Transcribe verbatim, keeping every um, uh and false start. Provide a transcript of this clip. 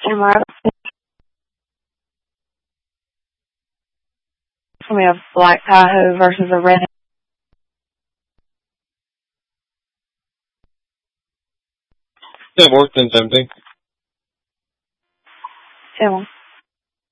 Tamara, we have Black Tahoe versus a red. Yeah, more than tempting. Tim.